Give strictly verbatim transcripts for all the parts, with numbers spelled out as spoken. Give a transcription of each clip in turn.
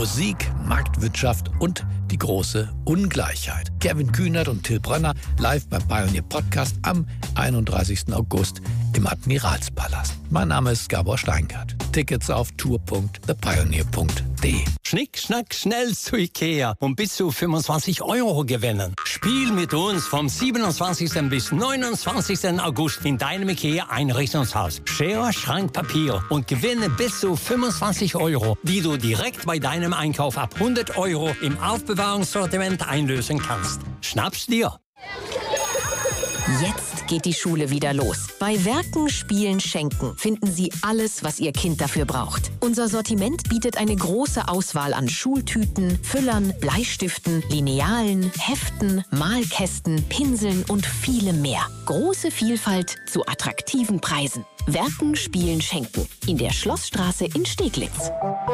Musik, Marktwirtschaft und die große Ungleichheit. Kevin Kühnert und Till Brönner live beim Pioneer Podcast am einunddreißigsten August im Admiralspalast. Mein Name ist Gabor Steingart. Tickets auf tour punkt the pioneer punkt de. Schnick, schnack, schnell zu Ikea und bis zu fünfundzwanzig Euro gewinnen. Spiel mit uns vom siebenundzwanzigsten bis neunundzwanzigsten August in deinem Ikea-Einrichtungshaus. Schere, Schrank, Papier und gewinne bis zu fünfundzwanzig Euro, die du direkt bei deinem Einkauf ab hundert Euro im Aufbewahrungssortiment einlösen kannst. Schnapp's dir! Jetzt geht die Schule wieder los. Bei Werken, Spielen, Schenken finden Sie alles, was Ihr Kind dafür braucht. Unser Sortiment bietet eine große Auswahl an Schultüten, Füllern, Bleistiften, Linealen, Heften, Malkästen, Pinseln und vielem mehr. Große Vielfalt zu attraktiven Preisen. Werken, Spielen, Schenken. In der Schlossstraße in Steglitz.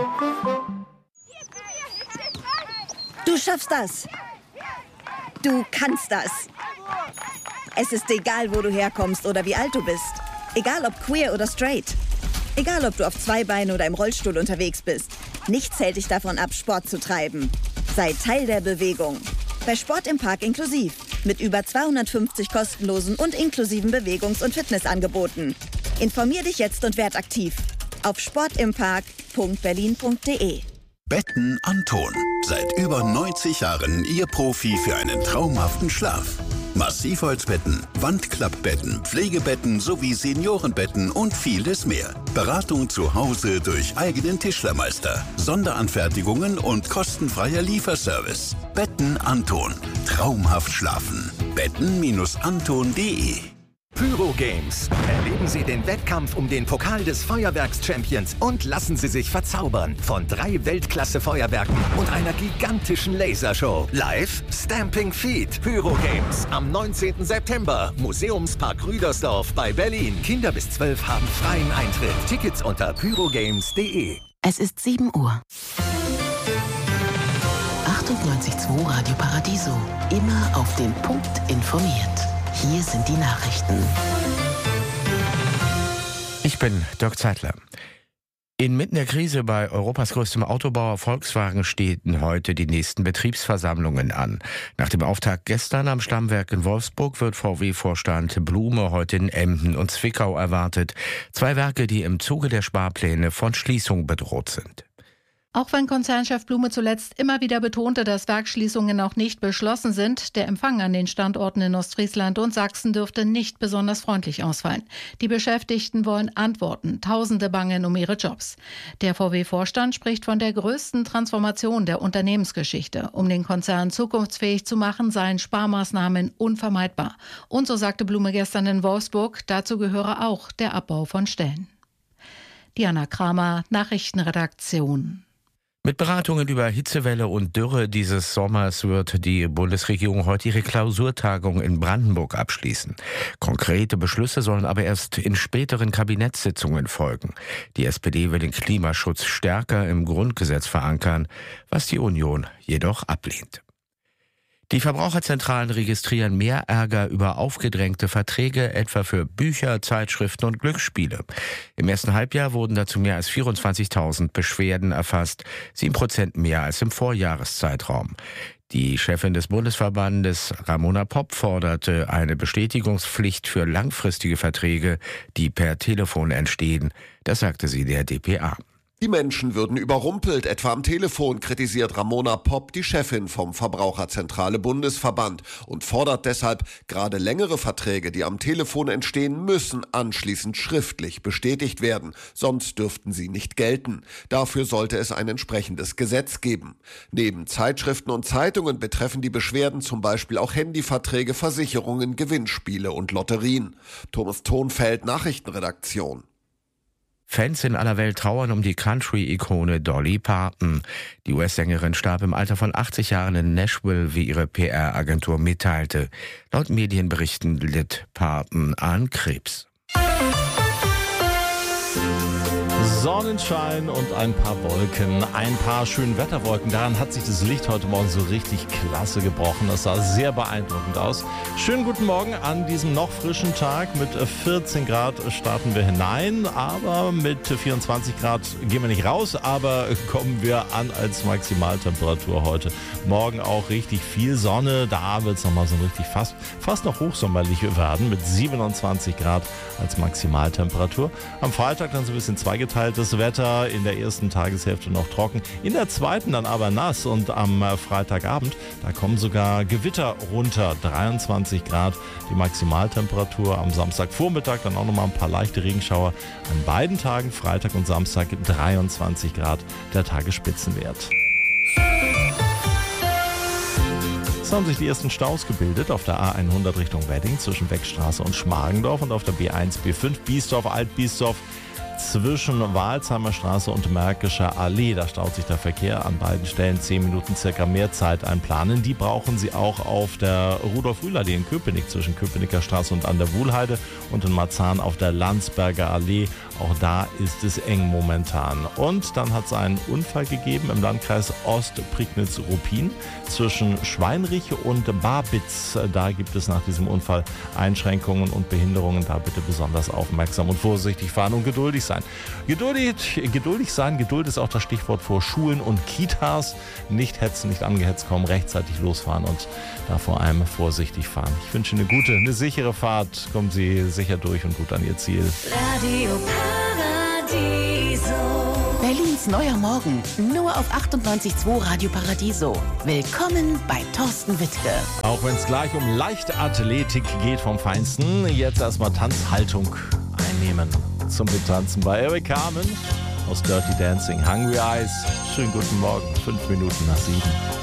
Du schaffst das. Du kannst das. Es ist egal, wo du herkommst oder wie alt du bist. Egal ob queer oder straight. Egal ob du auf zwei Beinen oder im Rollstuhl unterwegs bist. Nichts hält dich davon ab, Sport zu treiben. Sei Teil der Bewegung. Bei Sport im Park inklusiv. Mit über zweihundertfünfzig kostenlosen und inklusiven Bewegungs- und Fitnessangeboten. Informier dich jetzt und werd aktiv. Auf sportimpark punkt berlin punkt de. Betten Anton. Seit über neunzig Jahren Ihr Profi für einen traumhaften Schlaf. Massivholzbetten, Wandklappbetten, Pflegebetten sowie Seniorenbetten und vieles mehr. Beratung zu Hause durch eigenen Tischlermeister, Sonderanfertigungen und kostenfreier Lieferservice. Betten Anton. Traumhaft schlafen. betten Anton punkt de. Pyro Games. Erleben Sie den Wettkampf um den Pokal des Feuerwerks-Champions und lassen Sie sich verzaubern von drei Weltklasse-Feuerwerken und einer gigantischen Lasershow. Live Stamping Feet. Pyro Games am neunzehnten September. Museumspark Rüdersdorf bei Berlin. Kinder bis zwölf haben freien Eintritt. Tickets unter pyrogames punkt de. Es ist sieben Uhr. achtundneunzig Komma zwei Radio Paradiso. Immer auf den Punkt informiert. Hier sind die Nachrichten. Ich bin Dirk Zeitler. Inmitten der Krise bei Europas größtem Autobauer Volkswagen stehen heute die nächsten Betriebsversammlungen an. Nach dem Auftakt gestern am Stammwerk in Wolfsburg wird V W-Vorstand Blume heute in Emden und Zwickau erwartet. Zwei Werke, die im Zuge der Sparpläne von Schließung bedroht sind. Auch wenn Konzernchef Blume zuletzt immer wieder betonte, dass Werksschließungen noch nicht beschlossen sind, der Empfang an den Standorten in Ostfriesland und Sachsen dürfte nicht besonders freundlich ausfallen. Die Beschäftigten wollen Antworten. Tausende bangen um ihre Jobs. Der V W-Vorstand spricht von der größten Transformation der Unternehmensgeschichte. Um den Konzern zukunftsfähig zu machen, seien Sparmaßnahmen unvermeidbar. Und so sagte Blume gestern in Wolfsburg, dazu gehöre auch der Abbau von Stellen. Diana Kramer, Nachrichtenredaktion. Mit Beratungen über Hitzewelle und Dürre dieses Sommers wird die Bundesregierung heute ihre Klausurtagung in Brandenburg abschließen. Konkrete Beschlüsse sollen aber erst in späteren Kabinettssitzungen folgen. Die S P D will den Klimaschutz stärker im Grundgesetz verankern, was die Union jedoch ablehnt. Die Verbraucherzentralen registrieren mehr Ärger über aufgedrängte Verträge, etwa für Bücher, Zeitschriften und Glücksspiele. Im ersten Halbjahr wurden dazu mehr als vierundzwanzigtausend Beschwerden erfasst, sieben Prozent mehr als im Vorjahreszeitraum. Die Chefin des Bundesverbandes, Ramona Popp, forderte eine Bestätigungspflicht für langfristige Verträge, die per Telefon entstehen. Das sagte sie der d p a. Die Menschen würden überrumpelt, etwa am Telefon, kritisiert Ramona Popp, die Chefin vom Verbraucherzentrale Bundesverband, und fordert deshalb, gerade längere Verträge, die am Telefon entstehen, müssen anschließend schriftlich bestätigt werden, sonst dürften sie nicht gelten. Dafür sollte es ein entsprechendes Gesetz geben. Neben Zeitschriften und Zeitungen betreffen die Beschwerden zum Beispiel auch Handyverträge, Versicherungen, Gewinnspiele und Lotterien. Thomas Thonfeld, Nachrichtenredaktion. Fans in aller Welt trauern um die Country-Ikone Dolly Parton. Die U S-Sängerin starb im Alter von achtzig Jahren in Nashville, wie ihre P R-Agentur mitteilte. Laut Medienberichten litt Parton an Krebs. Sonnenschein und ein paar Wolken, ein paar schöne Wetterwolken. Daran hat sich das Licht heute Morgen so richtig klasse gebrochen. Das sah sehr beeindruckend aus. Schönen guten Morgen an diesem noch frischen Tag. Mit vierzehn Grad starten wir hinein, aber mit vierundzwanzig Grad gehen wir nicht raus, aber kommen wir an als Maximaltemperatur heute. Morgen auch richtig viel Sonne. Da wird es nochmal so richtig fast, fast noch hochsommerlich werden mit siebenundzwanzig Grad als Maximaltemperatur. Am Freitag dann so ein bisschen zweigeteiltes Wetter, in der ersten Tageshälfte noch trocken, in der zweiten dann aber nass und am Freitagabend, da kommen sogar Gewitter runter, dreiundzwanzig Grad die Maximaltemperatur, am Samstagvormittag dann auch nochmal ein paar leichte Regenschauer, an beiden Tagen, Freitag und Samstag, dreiundzwanzig Grad der Tagesspitzenwert. Es haben sich die ersten Staus gebildet auf der A hundert Richtung Wedding zwischen Beckstraße und Schmargendorf und auf der B eins, B fünf Biesdorf, Alt-Biesdorf zwischen Walsheimer Straße und Märkischer Allee. Da staut sich der Verkehr an beiden Stellen. Zehn Minuten circa mehr Zeit einplanen. Die brauchen Sie auch auf der Rudolf-Rühl-Allee in Köpenick zwischen Köpenicker Straße und an der Wuhlheide und in Marzahn auf der Landsberger Allee. Auch da ist es eng momentan. Und dann hat es einen Unfall gegeben im Landkreis Ost-Prignitz-Ruppin zwischen Schweinrich und Barbitz. Da gibt es nach diesem Unfall Einschränkungen und Behinderungen. Da bitte besonders aufmerksam und vorsichtig fahren und geduldig sein. Geduldig, geduldig sein, Geduld ist auch das Stichwort vor Schulen und Kitas. Nicht hetzen, nicht angehetzt kommen, rechtzeitig losfahren und da vor allem vorsichtig fahren. Ich wünsche eine gute, eine sichere Fahrt. Kommen Sie sicher durch und gut an Ihr Ziel. Radio Paradiso. Berlins neuer Morgen. Nur auf achtundneunzig Komma zwei Radio Paradiso. Willkommen bei Thorsten Wittke. Auch wenn es gleich um Leichtathletik geht vom Feinsten, jetzt erstmal Tanzhaltung einnehmen. Zum Betanzen bei Eric Carmen aus Dirty Dancing, Hungry Eyes. Schönen guten Morgen, fünf Minuten nach sieben.